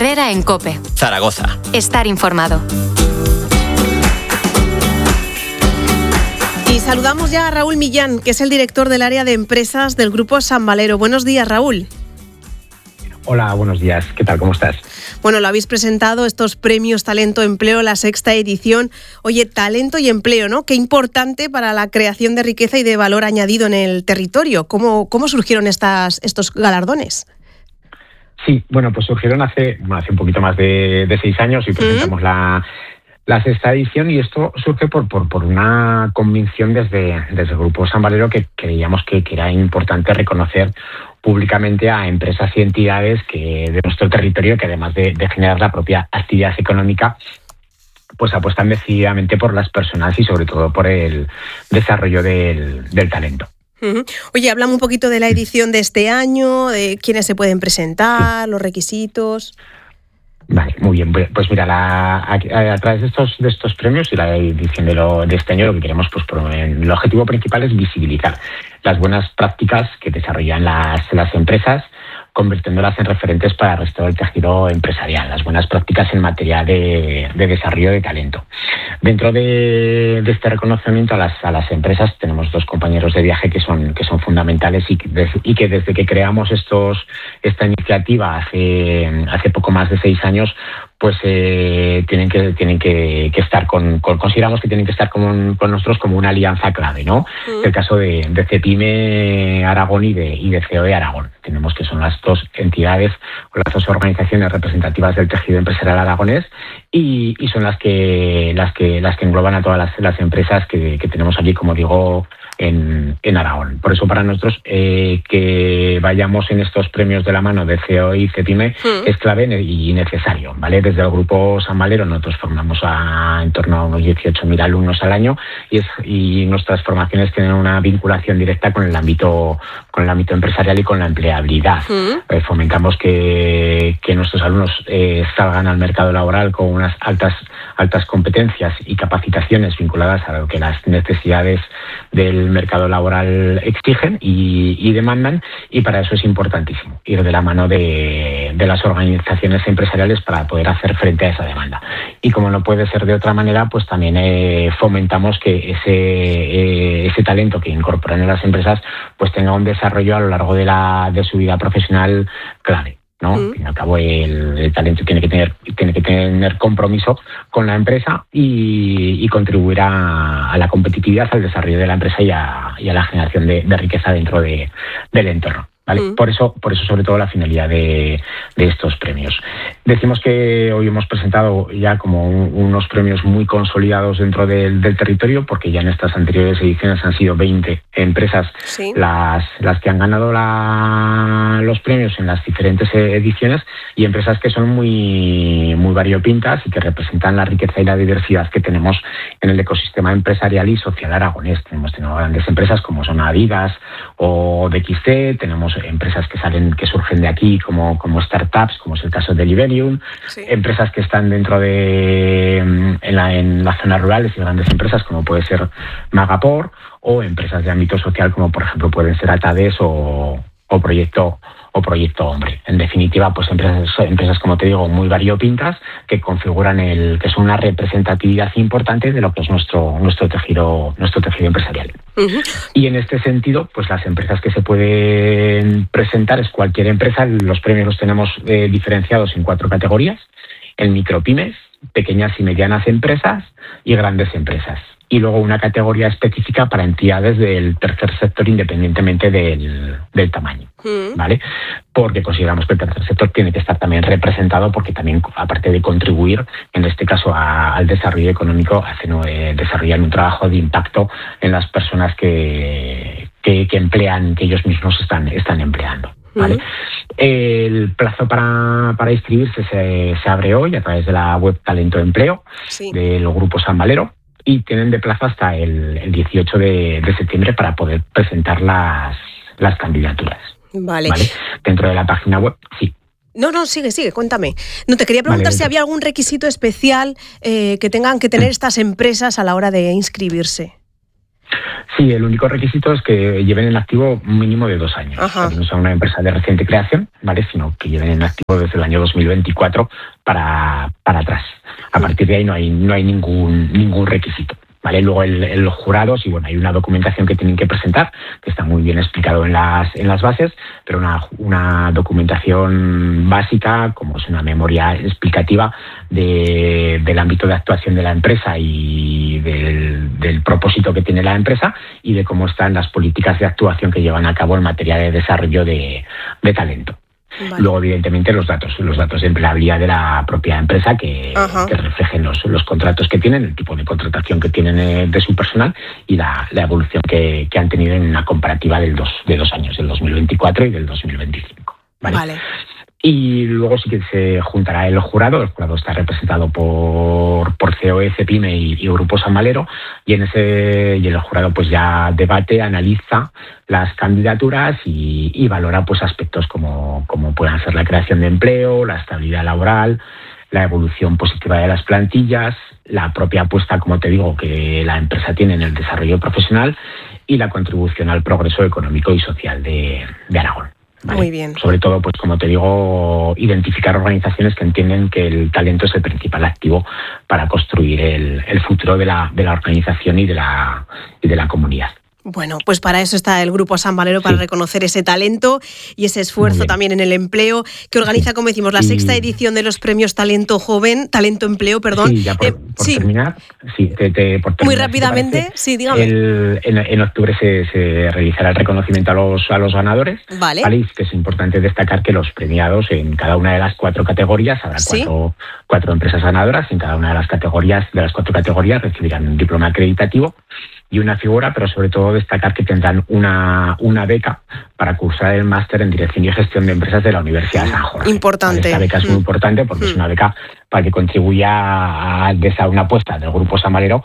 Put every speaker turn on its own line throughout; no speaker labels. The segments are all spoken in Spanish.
Herrera en COPE.
Zaragoza.
Estar informado.
Y saludamos ya a Raúl Millán, que es el director del área de empresas del Grupo San Valero. Buenos días, Raúl.
Hola, buenos días. ¿Qué tal? ¿Cómo estás?
Bueno, lo habéis presentado, estos premios Talento Empleo, la 6ª edición. Oye, talento y empleo, ¿no? Qué importante para la creación de riqueza y de valor añadido en el territorio. ¿Cómo surgieron estos galardones?
Sí, bueno, pues surgieron hace un poquito más de 6 años y presentamos la 6ª edición, y esto surge por una convicción desde el Grupo San Valero, que creíamos que era importante reconocer públicamente a empresas y entidades de nuestro territorio que, además de generar la propia actividad económica, pues apuestan decididamente por las personas y sobre todo por el desarrollo del talento.
Oye, háblame un poquito de la edición de este año, de quiénes se pueden presentar, los requisitos.
Vale, muy bien. Pues mira, a través de estos premios y la edición de este año, lo que queremos, pues el objetivo principal es visibilizar las buenas prácticas que desarrollan las empresas, convirtiéndolas en referentes para el resto del tejido empresarial, las buenas prácticas en materia de desarrollo de talento. Dentro de este reconocimiento a las empresas tenemos 2 compañeros de viaje que son fundamentales y que desde que creamos esta iniciativa hace poco más de 6 años, pues tienen que estar consideramos que tienen que estar con nosotros como una alianza clave, ¿no? El caso de CEPIME Aragón y de COE Aragón. Tenemos que son las 2 entidades o las 2 organizaciones representativas del tejido empresarial aragonés, y son las que engloban a todas las empresas que tenemos aquí, como digo, en Aragón. Por eso para nosotros que vayamos en estos premios de la mano de COE y CEPIME es clave y necesario, ¿vale? Desde el Grupo San Valero nosotros formamos en torno a unos 18.000 alumnos al año, y nuestras formaciones tienen una vinculación directa con el ámbito empresarial y con la empleabilidad. Fomentamos que nuestros alumnos salgan al mercado laboral con unas altas competencias y capacitaciones vinculadas a lo que las necesidades del mercado laboral exigen y demandan, y para eso es importantísimo ir de la mano de las organizaciones empresariales para poder hacer frente a esa demanda. Y como no puede ser de otra manera, pues también fomentamos que ese talento que incorporan en las empresas pues tenga un desarrollo a lo largo de su vida profesional clave, ¿no? Al fin y al cabo, el talento tiene que tener compromiso con la empresa y contribuir a la competitividad, al desarrollo de la empresa y a la generación de riqueza dentro del entorno, ¿vale? Por eso, sobre todo, la finalidad de estos premios. Decimos que hoy hemos presentado ya como unos premios muy consolidados dentro del territorio, porque ya en estas anteriores ediciones han sido 20 empresas las que han ganado los premios en las diferentes ediciones, y empresas que son muy, muy variopintas y que representan la riqueza y la diversidad que tenemos en el ecosistema empresarial y social aragonés. Tenemos grandes empresas como son Adidas o DXC, tenemos empresas que surgen de aquí como startups, como es el caso de Liberium, empresas que están dentro en las zonas rurales y grandes empresas como puede ser Magapor, o empresas de ámbito social como por ejemplo pueden ser Atades o Proyecto Hombre. En definitiva, pues empresas como te digo, muy variopintas, que configuran que son una representatividad importante de lo que es nuestro tejido empresarial. Y en este sentido, pues las empresas que se pueden presentar es cualquier empresa. Los premios los tenemos diferenciados en 4 categorías: en micropymes, pequeñas y medianas empresas y grandes empresas. Y luego una categoría específica para entidades del tercer sector, independientemente del tamaño, ¿vale? Porque consideramos que el tercer sector tiene que estar también representado, porque también, aparte de contribuir, en este caso, al desarrollo económico, desarrollan un trabajo de impacto en las personas que emplean, que ellos mismos están empleando, ¿vale? El plazo para inscribirse se abre hoy a través de la web Talento Empleo del Grupo San Valero, y tienen de plazo hasta el 18 de septiembre para poder presentar las candidaturas. Vale. Dentro de la página web, sí.
No, sigue, cuéntame. No, te quería preguntar si había algún requisito especial que tengan que tener estas empresas a la hora de inscribirse.
Sí, el único requisito es que lleven en activo un mínimo de 2 años. Que no sea una empresa de reciente creación, ¿vale? Sino que lleven en activo desde el año 2024 para atrás. A partir de ahí no hay ningún requisito. ¿Vale? Luego los jurados, y bueno, hay una documentación que tienen que presentar, que está muy bien explicado en las bases, pero una documentación básica, como es una memoria explicativa del ámbito de actuación de la empresa y del propósito que tiene la empresa y de cómo están las políticas de actuación que llevan a cabo en materia de desarrollo de talento. Vale. Luego, evidentemente, los datos de empleabilidad de la propia empresa que reflejen los contratos que tienen, el tipo de contratación que tienen de su personal y la evolución que han tenido en una comparativa de 2 años, del 2024 y del 2025. Vale. Y luego sí que se juntará el jurado. El jurado está representado por COE, Cepime y Grupo San Valero, y el jurado pues ya debate, analiza las candidaturas y valora pues aspectos como puedan ser la creación de empleo, la estabilidad laboral, la evolución positiva de las plantillas, la propia apuesta, como te digo, que la empresa tiene en el desarrollo profesional y la contribución al progreso económico y social de Aragón. ¿Vale?
Muy bien.
Sobre todo, pues como te digo, identificar organizaciones que entienden que el talento es el principal activo para construir el futuro de la organización y de la comunidad.
Bueno, pues para eso está el Grupo San Valero, para reconocer ese talento y ese esfuerzo también en el empleo, que organiza, como decimos, la 6ª edición de los premios Talento Empleo, perdón.
Sí, ya por terminar. Sí, por terminar,
muy rápidamente, sí, dígame.
En octubre se realizará el reconocimiento a los ganadores.
Vale.
Que es importante destacar que los premiados en cada una de las 4 categorías, habrá cuatro empresas ganadoras, en cada una de las 4 categorías recibirán un diploma acreditativo y una figura, pero sobre todo destacar que tendrán una beca para cursar el máster en Dirección y Gestión de Empresas de la Universidad de San Jorge.
Importante.
Esta beca es muy importante porque es una beca para que contribuya a una apuesta del Grupo San Valero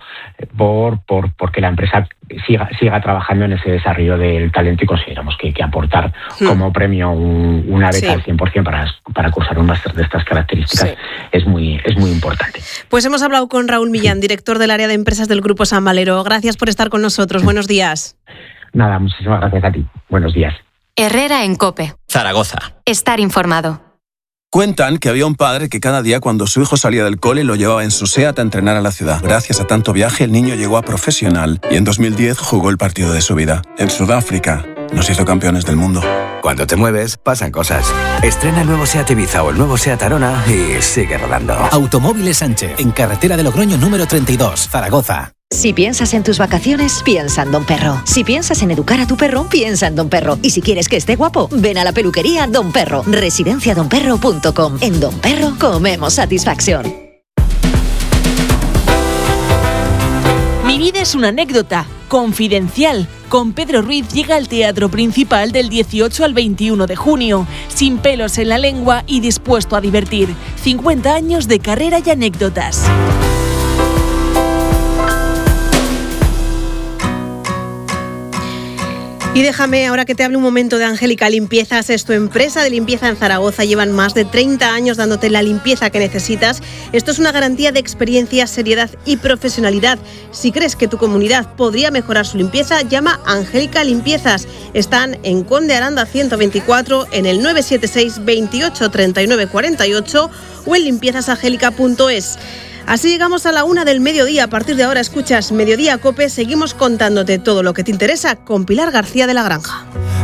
porque la empresa siga trabajando en ese desarrollo del talento, y consideramos que aportar como premio una beca al 100% para cursar un máster de estas características es muy importante.
Pues hemos hablado con Raúl Millán, director del área de empresas del Grupo San Valero. Gracias por estar con nosotros. Buenos días.
Nada, muchísimas gracias a ti. Buenos días.
Herrera en COPE.
Zaragoza.
Estar informado.
Cuentan que había un padre que cada día cuando su hijo salía del cole lo llevaba en su SEAT a entrenar a la ciudad. Gracias a tanto viaje, el niño llegó a profesional y en 2010 jugó el partido de su vida. En Sudáfrica nos hizo campeones del mundo.
Cuando te mueves, pasan cosas. Estrena el nuevo SEAT Ibiza o el nuevo SEAT Arona y sigue rodando.
Automóviles Sánchez, en carretera de Logroño número 32, Zaragoza.
Si piensas en tus vacaciones, piensa en Don Perro. Si piensas en educar a tu perro, piensa en Don Perro. Y si quieres que esté guapo, ven a la peluquería Don Perro. Residenciadonperro.com. En Don Perro comemos satisfacción.
Mi vida es una anécdota. Confidencial. Con Pedro Ruiz llega al Teatro Principal del 18 al 21 de junio. Sin pelos en la lengua y dispuesto a divertir. 50 años de carrera y anécdotas.
Y déjame ahora que te hable un momento de Angélica Limpiezas. Es tu empresa de limpieza en Zaragoza. Llevan más de 30 años dándote la limpieza que necesitas. Esto es una garantía de experiencia, seriedad y profesionalidad. Si crees que tu comunidad podría mejorar su limpieza, llama a Angélica Limpiezas. Están en Conde Aranda 124, en el 976 28 39 48 o en limpiezasangélica.es. Así llegamos a la 1 del mediodía. A partir de ahora escuchas Mediodía COPE. Seguimos contándote todo lo que te interesa con Pilar García de la Granja.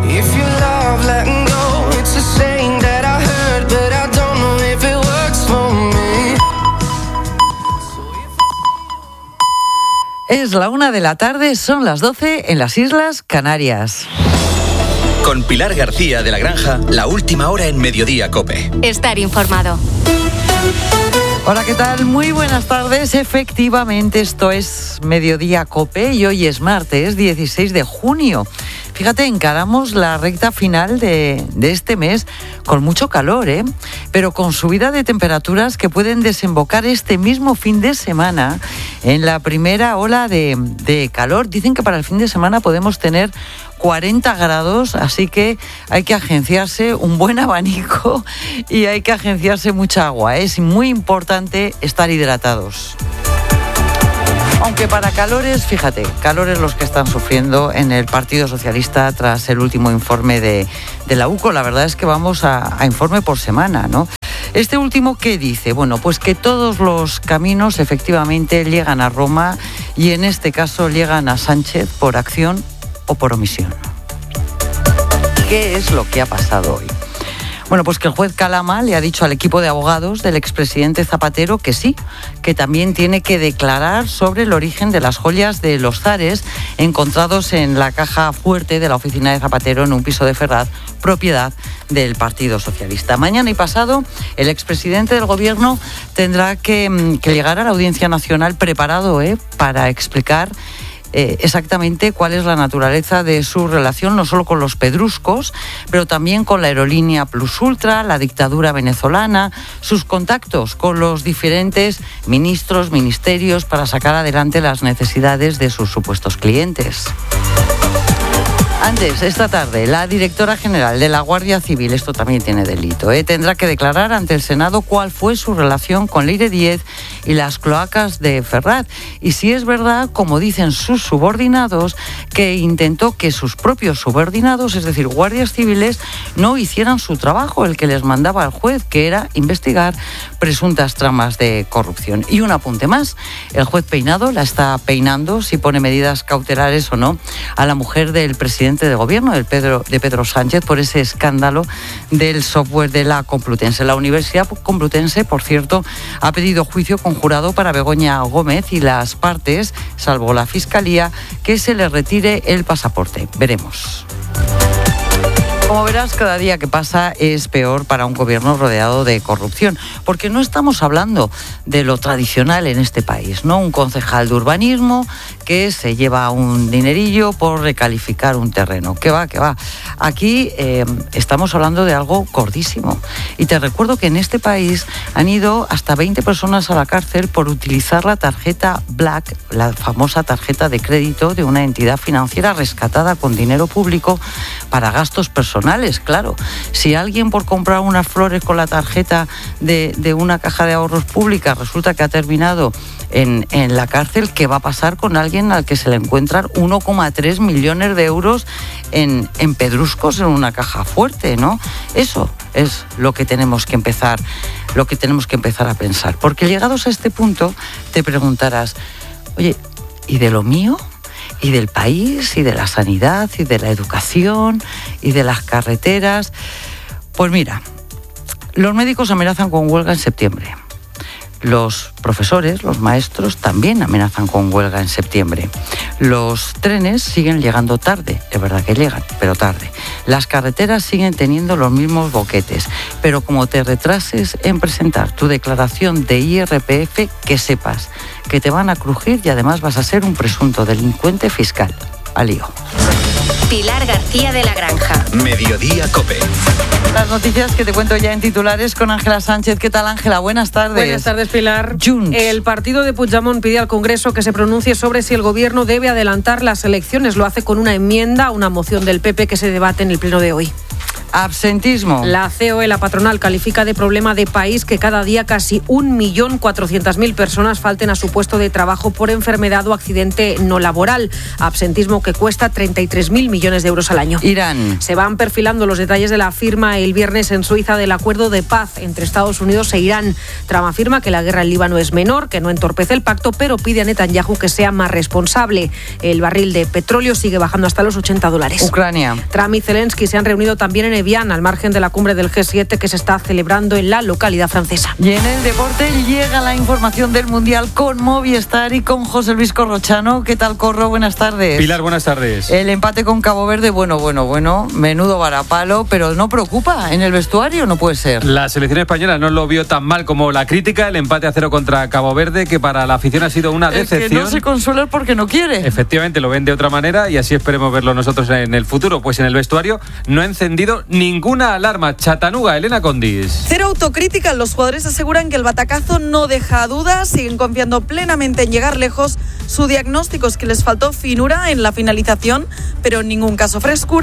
Es la 1 de la tarde, son las 12 en las Islas Canarias.
Con Pilar García de la Granja, la última hora en Mediodía COPE.
Estar informado.
Hola, ¿qué tal? Muy buenas tardes. Efectivamente, esto es Mediodía COPE y hoy es martes 16 de junio. Fíjate, encaramos la recta final de este mes con mucho calor, pero con subida de temperaturas que pueden desembocar este mismo fin de semana en la primera ola de calor. Dicen que para el fin de semana podemos tener 40 grados, así que hay que agenciarse un buen abanico y hay que agenciarse mucha agua. Es muy importante estar hidratados. Aunque para calores, fíjate, calores los que están sufriendo en el Partido Socialista tras el último informe de la UCO. La verdad es que vamos a informe por semana, ¿no? Este último, ¿qué dice? Bueno, pues que todos los caminos efectivamente llegan a Roma y en este caso llegan a Sánchez por acción o por omisión. ¿Qué es lo que ha pasado hoy? Bueno, pues que el juez Calama le ha dicho al equipo de abogados del expresidente Zapatero que sí, que también tiene que declarar sobre el origen de las joyas de los zares encontrados en la caja fuerte de la oficina de Zapatero en un piso de Ferraz, propiedad del Partido Socialista. Mañana y pasado, el expresidente del Gobierno tendrá que llegar a la Audiencia Nacional preparado para explicar exactamente cuál es la naturaleza de su relación, no solo con los pedruscos, pero también con la aerolínea Plus Ultra, la dictadura venezolana, sus contactos con los diferentes ministros, ministerios, para sacar adelante las necesidades de sus supuestos clientes. Antes, esta tarde, la directora general de la Guardia Civil, esto también tiene delito, tendrá que declarar ante el Senado cuál fue su relación con Leire Díez y las cloacas de Ferraz. Y si es verdad, como dicen sus subordinados, que intentó que sus propios subordinados, es decir, guardias civiles, no hicieran su trabajo, el que les mandaba al juez, que era investigar presuntas tramas de corrupción. Y un apunte más, el juez Peinado la está peinando, si pone medidas cautelares o no, a la mujer del presidente de gobierno, de Pedro Sánchez, por ese escándalo del software de la Complutense. La Universidad Complutense, por cierto, ha pedido juicio conjurado para Begoña Gómez y las partes, salvo la Fiscalía, que se le retire el pasaporte. Veremos. Como verás, cada día que pasa es peor para un gobierno rodeado de corrupción, porque no estamos hablando de lo tradicional en este país, ¿no? Un concejal de urbanismo que se lleva un dinerillo por recalificar un terreno. ¿Qué va? Aquí estamos hablando de algo gordísimo. Y te recuerdo que en este país han ido hasta 20 personas a la cárcel por utilizar la tarjeta Black, la famosa tarjeta de crédito de una entidad financiera rescatada con dinero público para gastos personales. Claro, si alguien por comprar unas flores con la tarjeta de una caja de ahorros pública resulta que ha terminado en la cárcel, ¿qué va a pasar con alguien al que se le encuentran 1,3 millones de euros en pedruscos en una caja fuerte, ¿no? Eso es lo que tenemos que empezar a pensar. Porque llegados a este punto te preguntarás, oye, ¿y de lo mío? Y del país, y de la sanidad, y de la educación, y de las carreteras. Pues mira, los médicos amenazan con huelga en septiembre. Los profesores, los maestros, también amenazan con huelga en septiembre. Los trenes siguen llegando tarde, es verdad que llegan, pero tarde. Las carreteras siguen teniendo los mismos boquetes, pero como te retrases en presentar tu declaración de IRPF, que sepas que te van a crujir y además vas a ser un presunto delincuente fiscal. Al lío.
Pilar García de la Granja.
Mediodía COPE.
Las noticias que te cuento ya en titulares con Ángela Sánchez. ¿Qué tal, Ángela? Buenas tardes.
Buenas tardes, Pilar.
Junts.
El partido de Puigdemont pide al Congreso que se pronuncie sobre si el Gobierno debe adelantar las elecciones. Lo hace con una enmienda a una moción del PP que se debate en el pleno de hoy.
Absentismo.
La COE, la patronal, califica de problema de país que cada día casi 1.400.000 personas falten a su puesto de trabajo por enfermedad o accidente no laboral. Absentismo que cuesta 33.000 millones de euros al año.
Irán.
Se van perfilando los detalles de la firma el viernes en Suiza del acuerdo de paz entre Estados Unidos e Irán. Trump afirma que la guerra en Líbano es menor, que no entorpece el pacto, pero pide a Netanyahu que sea más responsable. El barril de petróleo sigue bajando hasta los $80.
Ucrania.
Trump y Zelensky se han reunido también en Evian, al margen de la cumbre del G7 que se está celebrando en la localidad francesa.
Y en el deporte llega la información del Mundial con Movistar y con José Luis Corrochano. ¿Qué tal, Corro? Buenas tardes.
Pilar, buenas tardes.
El empate con Cabo Verde, bueno, menudo varapalo, pero no preocupa en el vestuario, no puede ser.
La selección española no lo vio tan mal como la crítica, el empate a 0 contra Cabo Verde, que para la afición ha sido una decepción.
Es que no se consuela porque no quiere.
Efectivamente, lo ven de otra manera y así esperemos verlo nosotros en el futuro. Pues en el vestuario no ha encendido ninguna alarma. Chatanuga, Elena Condis.
Cero autocrítica. Los jugadores aseguran que el batacazo no deja dudas, siguen confiando plenamente en llegar lejos. Su diagnóstico es que les faltó finura en la finalización, pero en ningún caso frescura.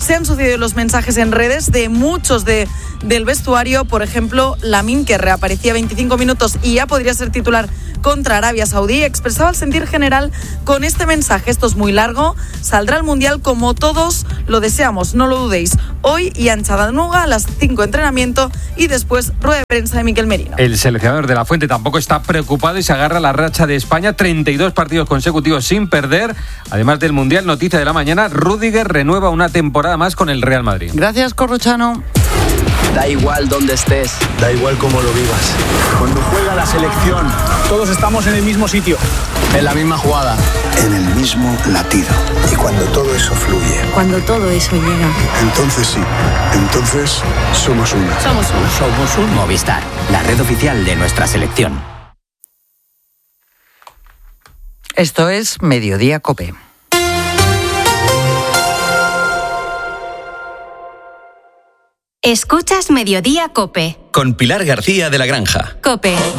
se han sucedido los mensajes en redes de muchos del vestuario. Por ejemplo, Lamine, que reaparecía 25 minutos y ya podría ser titular contra Arabia Saudí, expresaba el sentir general con este mensaje: esto es muy largo, saldrá al Mundial como todos lo deseamos, no lo dudéis. Hoy y en Chattanooga a las 5 entrenamiento y después rueda de prensa de Miquel Merino.
El seleccionador de la Fuente tampoco está preocupado y se agarra a la racha de España, 32 partidos consecutivos sin perder. Además del Mundial, noticia de la mañana, Rüdiger renueva una temporada más con el Real Madrid.
Gracias, Corrochano.
Da igual dónde estés, da igual cómo lo vivas. Cuando juega la selección, todos estamos en el mismo sitio, en la misma jugada, en el mismo latido. Y cuando todo eso fluye,
cuando todo eso llega,
entonces sí, entonces somos uno.
Somos un Movistar, la red oficial de nuestra selección.
Esto es Mediodía COPE.
Escuchas Mediodía COPE.
Con Pilar García de la Granja.
COPE.